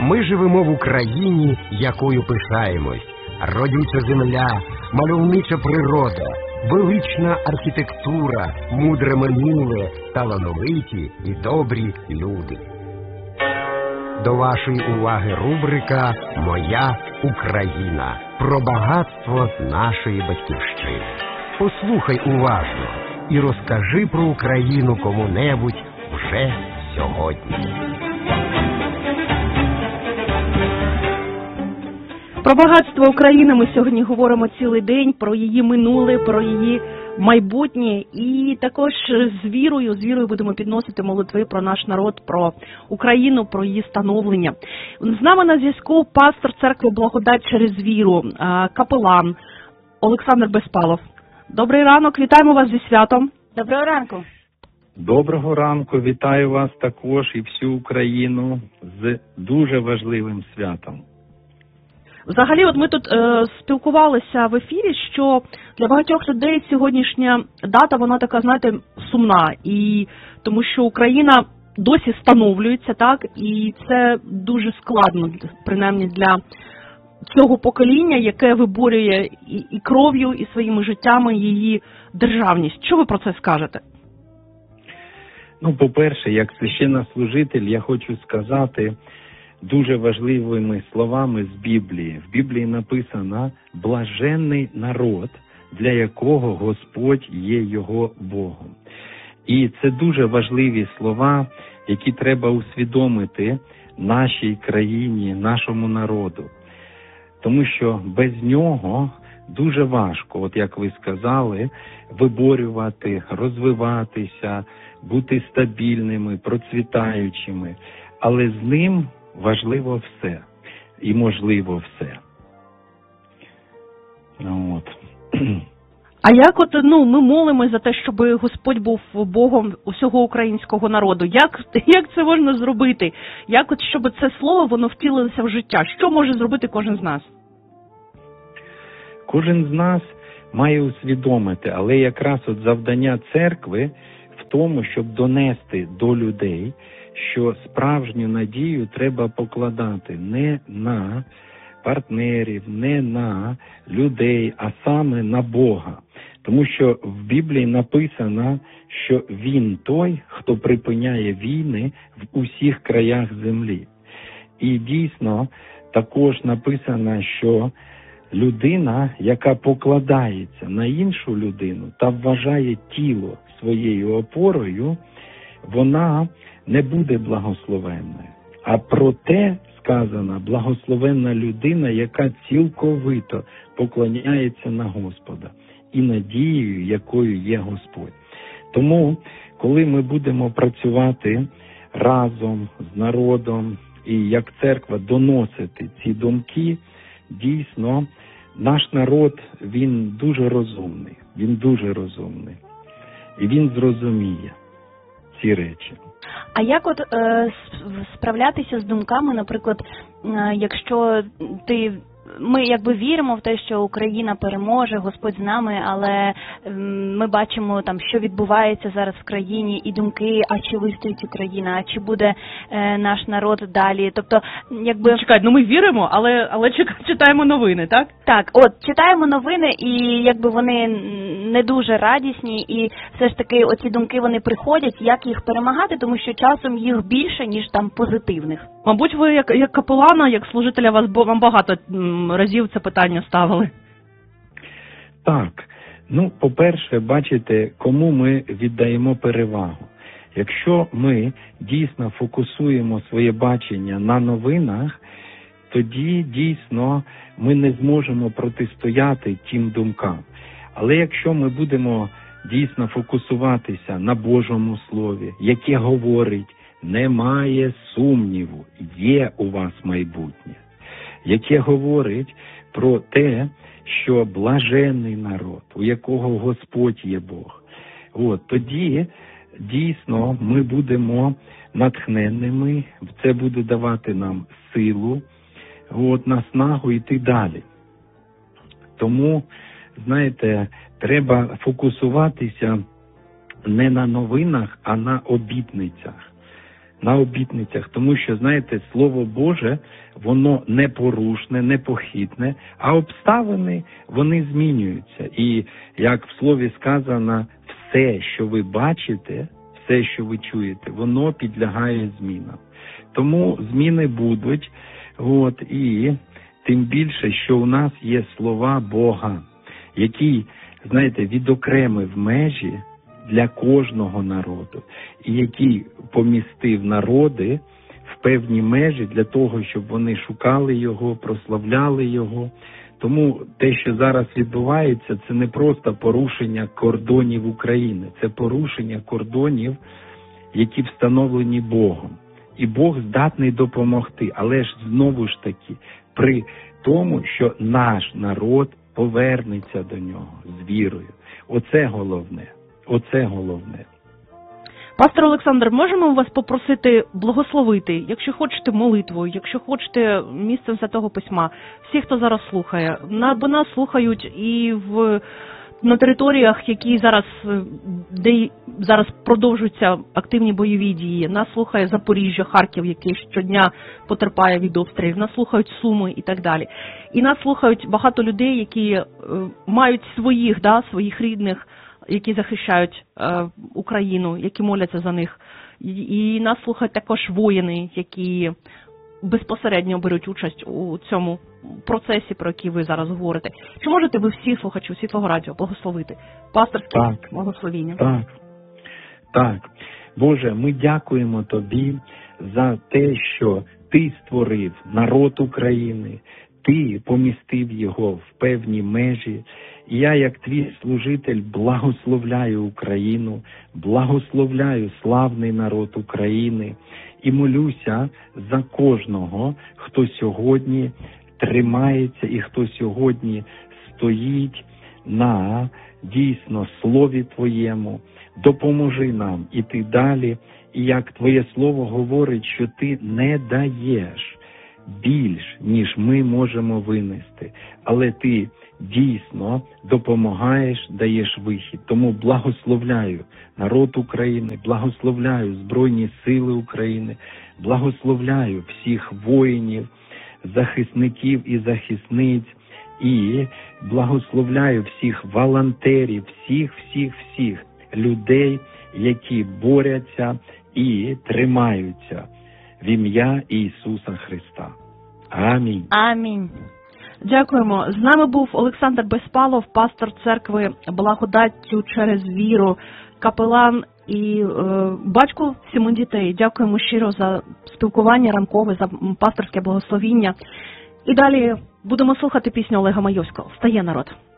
Ми живемо в Україні, якою пишаємось. Родюча земля, мальовнича природа, велична архітектура, мудре минуле, талановиті і добрі люди. До вашої уваги рубрика «Моя Україна» про багатство нашої батьківщини. Послухай уважно і розкажи про Україну кому-небудь вже сьогодні. Про багатство України ми сьогодні говоримо цілий день, про її минуле, про її майбутнє і також з вірою будемо підносити молитви про наш народ, про Україну, про її становлення. З нами на зв'язку пастор церкви Благодать через віру, капелан Олександр Безпалов. Добрий ранок, вітаємо вас зі святом. Доброго ранку. Доброго ранку, вітаю вас також і всю Україну з дуже важливим святом. Взагалі, от ми тут спілкувалися в ефірі, що для багатьох людей сьогоднішня дата, вона така, знаєте, сумна. І тому що Україна досі становлюється, так, і це дуже складно, принаймні для цього покоління, яке виборює і кров'ю, і своїми життями її державність. Що ви про це скажете? Ну, по-перше, як священнослужитель, я хочу сказати дуже важливими словами з Біблії. В Біблії написано «блаженний народ, для якого Господь є його Богом». І це дуже важливі слова, які треба усвідомити нашій країні, нашому народу. Тому що без нього дуже важко, от як ви сказали, виборювати, розвиватися, бути стабільними, процвітаючими. Але з ним важливо все і можливо все. От. А як ми молимось за те, щоб Господь був Богом усього українського народу? Як це можна зробити? Щоб це слово, воно втілилося в життя? Що може зробити кожен з нас? Кожен з нас має усвідомити, але якраз завдання церкви в тому, щоб донести до людей, що справжню надію треба покладати не на партнерів, не на людей, а саме на Бога. Тому що в Біблії написано, що Він той, хто припиняє війни в усіх краях землі. І дійсно також написано, що людина, яка покладається на іншу людину та вважає тіло своєю опорою, вона не буде благословенною. А проте сказано, благословенна людина, яка цілковито поклоняється на Господа і надією, якою є Господь. Тому, коли ми будемо працювати разом з народом і як церква доносити ці думки, дійсно, наш народ, він дуже розумний. І він зрозуміє ці речі. А як справлятися з думками, наприклад, якщо ми віримо в те, що Україна переможе, Господь з нами, але ми бачимо що відбувається зараз в країні, і думки, а чи вистоїть Україна, а чи буде наш народ далі. Тобто, Чекайте, ми віримо, але читаємо новини, так? Так, читаємо новини, і вони не дуже радісні, і все ж таки оці думки, вони приходять, як їх перемагати, тому що часом їх більше, ніж позитивних. Мабуть, ви як капелана, як служителя, вам багато разів це питання ставили. Так. По-перше, бачите, кому ми віддаємо перевагу. Якщо ми дійсно фокусуємо своє бачення на новинах, тоді дійсно ми не зможемо протистояти тим думкам. Але якщо ми будемо дійсно фокусуватися на Божому Слові, яке говорить, немає сумніву, є у вас майбутнє, яке говорить про те, що блаженний народ, у якого Господь є Бог, тоді дійсно ми будемо натхненними, це буде давати нам силу, наснагу йти далі. Тому, знаєте, треба фокусуватися не на новинах, а на обітницях. на обітницях, тому що, знаєте, Слово Боже, воно непорушне, непохитне, а обставини, вони змінюються. І, як в Слові сказано, все, що ви бачите, все, що ви чуєте, воно підлягає змінам. Тому зміни будуть, і тим більше, що у нас є слова Бога, які, знаєте, відокремив межі для кожного народу, і який помістив народи в певні межі для того, щоб вони шукали Його, прославляли Його. Тому те, що зараз відбувається, це не просто порушення кордонів України, це порушення кордонів, які встановлені Богом. І Бог здатний допомогти, але ж знову ж таки, при тому, що наш народ повернеться до Нього з вірою. Оце головне. Оце головне. Пастор Олександр, можемо вас попросити благословити, якщо хочете молитвою, якщо хочете місцем Святого Письма, всі, хто зараз слухає, бо нас слухають і на територіях, які де зараз продовжуються активні бойові дії. Нас слухає Запоріжжя, Харків, який щодня потерпає від обстрілів. Нас слухають Суми і так далі. І нас слухають багато людей, які мають своїх рідних, які захищають Україну, які моляться за них. І нас слухають також воїни, які безпосередньо беруть участь у цьому процесі, про який ви зараз говорите. Чи можете ви всі слухачі Світлого Радіо благословити? Пасторське благословіння. Так. Боже, ми дякуємо Тобі за те, що Ти створив народ України, Ти помістив його в певні межі. І я, як Твій служитель, благословляю Україну, благословляю славний народ України і молюся за кожного, хто сьогодні тримається і хто сьогодні стоїть на дійсно Слові Твоєму. Допоможи нам іти далі. І як Твоє Слово говорить, що Ти не даєш більш, ніж ми можемо винести, але Ти дійсно допомагаєш, даєш вихід. Тому благословляю народ України, благословляю Збройні Сили України, благословляю всіх воїнів, захисників і захисниць, і благословляю всіх волонтерів, всіх людей, які борються і тримаються в ім'я Ісуса Христа. Амінь. Амінь. Дякуємо. З нами був Олександр Безпалов, пастор церкви Благодаттю через віру, капелан і батько 7 дітей. Дякуємо щиро за спілкування ранкове, за пасторське благословіння. І далі будемо слухати пісню Олега Майовського «Встає народ».